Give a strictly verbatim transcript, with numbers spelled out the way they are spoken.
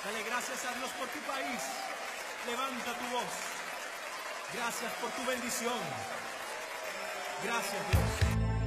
Dale gracias a Dios por tu país. Levanta tu voz. Gracias por tu bendición. Gracias, Dios.